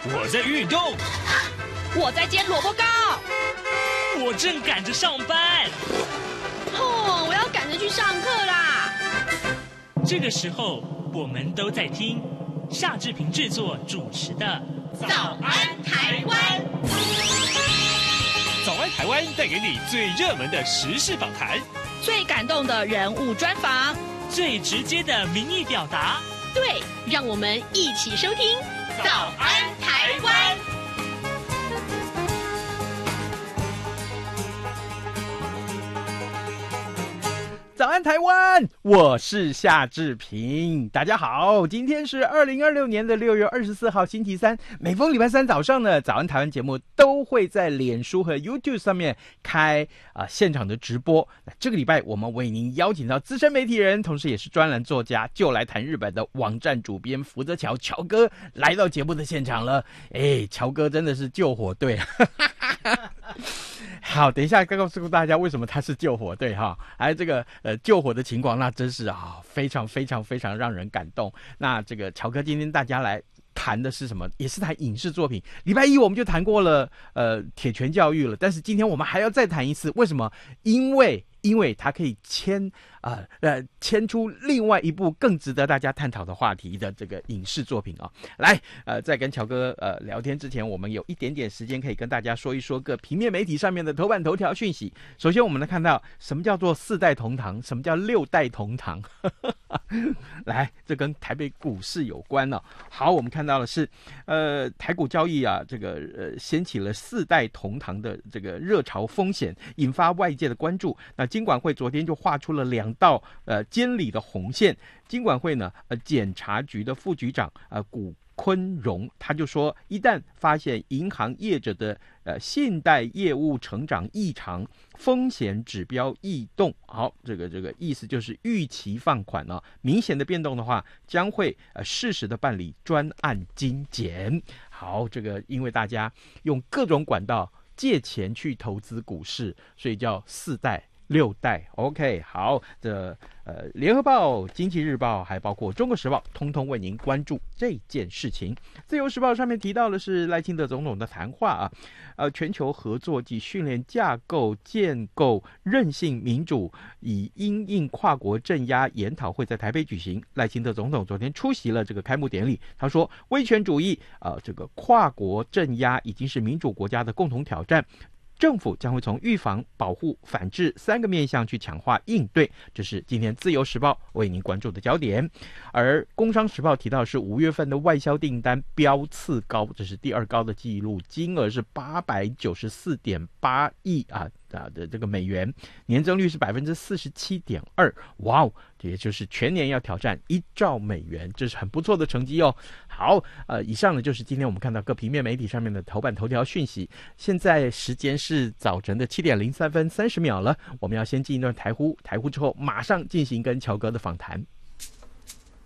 我在运动， 我在煎萝卜糕， 我正赶着上班。 我要赶着去上课啦。 这个时候，我们都在听夏志平制作主持的《早安台湾》。早安台湾带给你最热门的时事访谈， 最感动的人物专访， 最直接的民意表达。 对，让我们一起收听《早安台湾》。 早安台湾，我是夏志平，大家好，今天是2026年6月24号星期三，每逢礼拜三早上呢，早安台湾节目都会在脸书和 YouTube 上面开现场的直播。那这个礼拜我们为您邀请到资深媒体人，同时也是专栏作家，就来谈日本的网站主编福泽乔哥来到节目的现场了。乔哥真的是救火队好，等一下告诉大家为什么他是救火队哈，还有这个救火的情况，那真是非常非常非常让人感动。那这个乔哥今天大家来谈的是什么？也是谈影视作品。礼拜一我们就谈过了铁拳教育了，但是今天我们还要再谈一次，为什么？因为它可以牵出另外一部更值得大家探讨的话题的这个影视作品来在跟乔哥聊天之前，我们有一点点时间可以跟大家说一说各平面媒体上面的头版头条讯息。首先我们来看到什么叫做4代同堂，什么叫6代同堂来，这跟台北股市有关好，我们看到的是台股交易这个掀起了4代同堂的这个热潮风险，引发外界的关注。那金管会昨天就画出了2道监理的红线。金管会呢检察局的副局长古坤荣他就说，一旦发现银行业者的信贷业务成长异常，风险指标异动，好，这个意思就是逾期放款明显的变动的话，将会适时的办理专案精简。好，这个因为大家用各种管道借钱去投资股市，所以叫4代6代 OK。 好，联合报、经济日报还包括中国时报通通为您关注这件事情。自由时报上面提到的是赖清德总统的谈话全球合作及训练架构建构韧性民主，以因应跨国镇压研讨会在台北举行。赖清德总统昨天出席了这个开幕典礼，他说威权主义这个跨国镇压已经是民主国家的共同挑战，政府将会从预防、保护、反制3个面向去强化应对，这是今天自由时报为您关注的焦点。而工商时报提到是5月份的外销订单飙次高，这是第2高的记录，金额是894.8亿的这个美元，年增率是 47.2%， 哇哦，这也就是全年要挑战1兆美元，这是很不错的成绩好，以上呢就是今天我们看到各平面媒体上面的头版头条讯息。现在时间是早晨的7点03分30秒了，我们要先进一段台呼之后马上进行跟乔哥的访谈。